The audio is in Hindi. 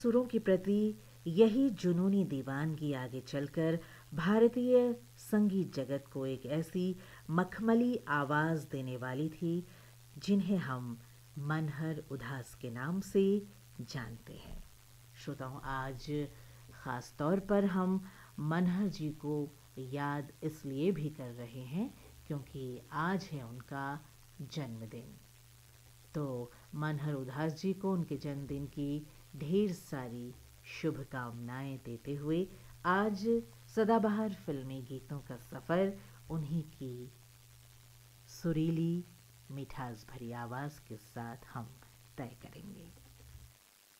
सुरों के प्रति यही जुनूनी दीवानगी आगे चलकर भारतीय संगीत जगत को एक ऐसी मखमली आवाज़ देने वाली थी जिन्हें हम मनहर उदास के नाम से जानते हैं। श्रोताओं, आज ख़ास तौर पर हम मनहर जी को याद इसलिए भी कर रहे हैं क्योंकि आज है उनका जन्मदिन। तो मनहर उदास जी को उनके जन्मदिन की ढेर सारी शुभकामनाएं देते हुए आज सदाबहार फिल्मी गीतों का सफ़र उन्हीं की सुरीली मिठास भरी आवाज़ के साथ हम तय करेंगे।